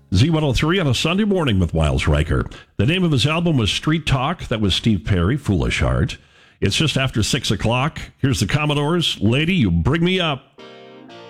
Z103 on a Sunday morning with Wiles Riker. The name of his album was Street Talk. That was Steve Perry, Foolish Heart. It's just after 6 o'clock. Here's the Commodores. Lady, you bring me up.